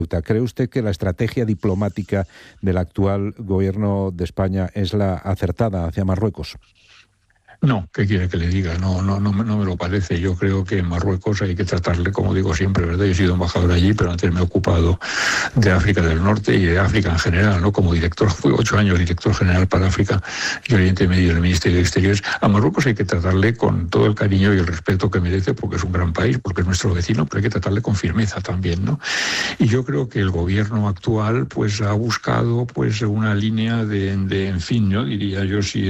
¿Cree usted que la estrategia diplomática del actual gobierno de España es la acertada hacia Marruecos? No, ¿qué quiere que le diga? No me lo parece. Yo creo que en Marruecos hay que tratarle, como digo siempre, ¿verdad? Yo he sido embajador allí, pero antes me he ocupado de África del Norte y de África en general, ¿no? Como director, fui 8 años director general para África y Oriente Medio del Ministerio de Exteriores. A Marruecos hay que tratarle con todo el cariño y el respeto que merece, porque es un gran país, porque es nuestro vecino, pero hay que tratarle con firmeza también, ¿no? Y yo creo que el gobierno actual, pues, ha buscado, pues, una línea de en fin, ¿no? Diría yo, sí,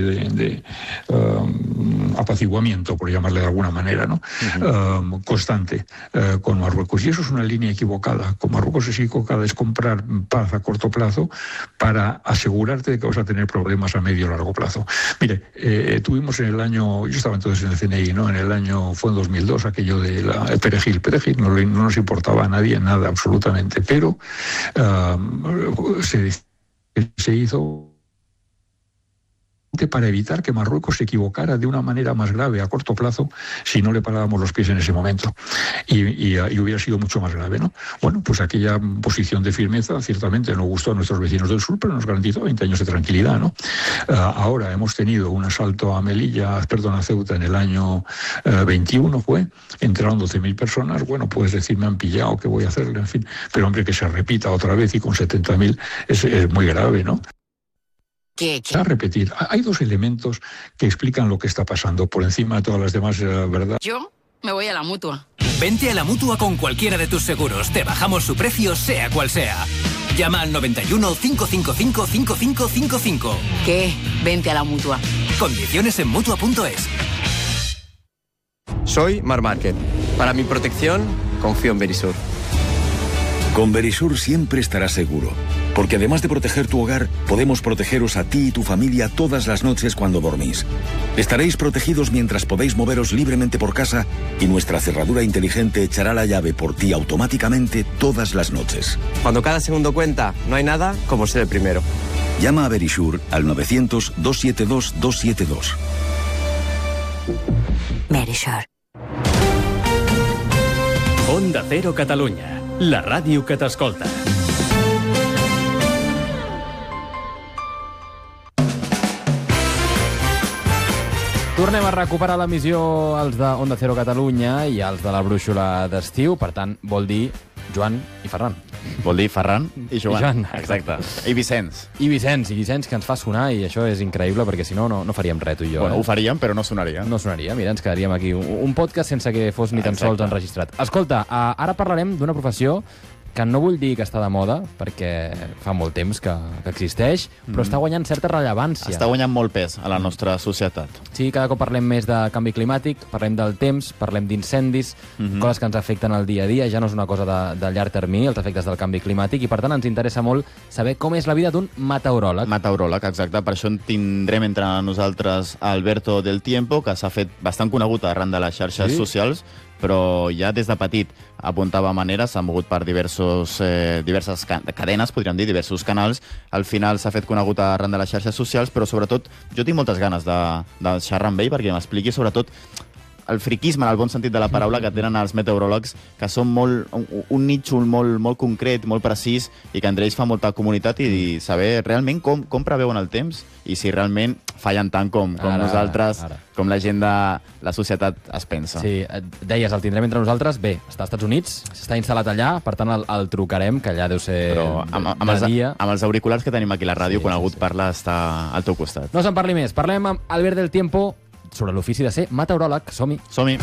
apaciguamiento, por llamarle de alguna manera, ¿no? Constante con Marruecos. Y eso es una línea equivocada. Con Marruecos es equivocada, es comprar paz a corto plazo para asegurarte de que vas a tener problemas a medio o largo plazo. Mire, tuvimos en el año, yo estaba entonces en el CNI, ¿no? Fue en 2002, aquello de el perejil. Perejil no nos importaba a nadie, nada, absolutamente, pero se hizo para evitar que Marruecos se equivocara de una manera más grave a corto plazo si no le parábamos los pies en ese momento. Y hubiera sido mucho más grave, ¿no? Bueno, pues aquella posición de firmeza ciertamente no gustó a nuestros vecinos del sur, pero nos garantizó 20 años de tranquilidad, ¿no? Ahora hemos tenido un asalto a Ceuta en el año 21 entraron 12.000 personas. Bueno, puedes decir, me han pillado, ¿qué voy a hacerle? En fin, pero hombre, que se repita otra vez y con 70.000 es muy grave, ¿no? A repetir, hay 2 elementos que explican lo que está pasando por encima de todas las demás, ¿verdad? Yo me voy a la Mutua. Vente a la Mutua con cualquiera de tus seguros. Te bajamos su precio, sea cual sea. Llama al 91 555 5555. ¿Qué? Vente a la Mutua. Condiciones en Mutua.es. Soy Mar Márquez. Para mi protección, confío en Verisur. Con Verisur siempre estarás seguro, porque además de proteger tu hogar, podemos protegeros a ti y tu familia todas las noches cuando dormís. Estaréis protegidos mientras podéis moveros libremente por casa y nuestra cerradura inteligente echará la llave por ti automáticamente todas las noches. Cuando cada segundo cuenta, no hay nada como ser el primero. Llama a Verisur al 900-272-272. Verisur. Onda Cero Catalunya, la ràdio que t'escolta. Tornem a recuperar l'emissió els de Onda Cero Catalunya i els de la brúixola d'estiu, per tant, vol dir Joan i Ferran. Vol dir Ferran i Joan. Exacte. I Vicenç. I Vicenç, que ens fa sonar, i això és increïble, perquè si no, no faríem res, tu i jo. Bueno, ho faríem, però no sonaria. No sonaria, mira, ens quedaríem aquí. Un podcast sense que fos ni tan sols enregistrat. Escolta, ara parlarem d'una professió que no vull dir que està de moda, perquè fa molt temps que existeix, però està guanyant certa rellevància. Està guanyant molt pes a la nostra societat. Sí, cada cop parlem més de canvi climàtic, parlem del temps, parlem d'incendis, coses que ens afecten al dia a dia, ja no és una cosa de llarg termini, els efectes del canvi climàtic, i per tant ens interessa molt saber com és la vida d'un meteoròleg. Meteoròleg, exacte. Per això en tindrem entre nosaltres Alberto del Tiempo, que s'ha fet bastant conegut arran de les xarxes socials, però ja des de petit apuntava maneres, s'ha mogut per diverses cadenes, podríem dir, diversos canals. Al final s'ha fet conegut arran de les xarxes socials, però sobretot jo tinc moltes ganes de xerrar amb ell perquè m'expliqui sobretot el friquisme, en el bon sentit de la paraula, que tenen els meteoròlegs, que són un nítxol molt concret, molt precís, i que entre ells fa molta comunitat, i saber realment com preveuen el temps i si realment fallen tant com nosaltres, com la gent de la societat es pensa. Sí, deies, el tindrem entre nosaltres. Bé, està als Estats Units, està instal·lat allà, per tant el trucarem, que allà deu ser de dia. Amb els auriculars que tenim aquí a la ràdio, quan algú et parla, està al teu costat. No se'n parli més. Parlem amb Albert del Tiempo sobre l'ofici de ser meteoròleg. Som-hi. Som-hi.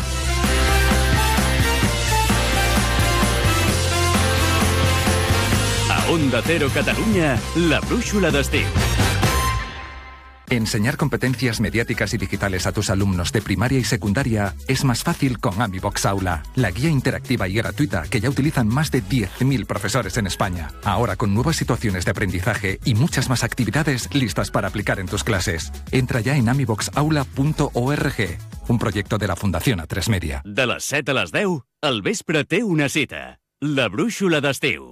A Onda Cero Catalunya, la brúixola d'estiu. Enseñar competencias mediáticas y digitales a tus alumnos de primaria y secundaria es más fácil con AmiBox Aula, la guía interactiva y gratuita que ya utilizan más de 10.000 profesores en España. Ahora con nuevas situaciones de aprendizaje y muchas más actividades listas para aplicar en tus clases. Entra ya en amiboxaula.org, un proyecto de la Fundación A3 Media. De les 7 a les 10, al vespre té una cita. La brúixola d'estiu.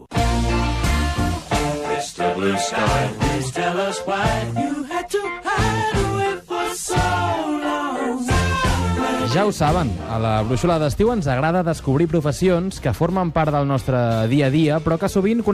Mr. Blue Sky, please tell us why you had to hide away for so long. Ja ho saben, a la brúixola d'estiu ens agrada descobrir professions que formen part del nostre dia a dia, però que sovint